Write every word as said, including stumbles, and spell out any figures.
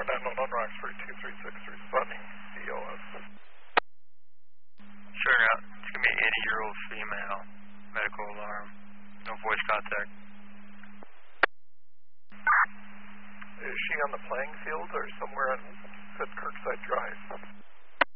nine one one Roxbury two three six responding C O S. Sure, uh, it's going to be an eighty-year-old female, medical alarm, no voice contact. Is she on the playing field or somewhere on said Kirkside Drive?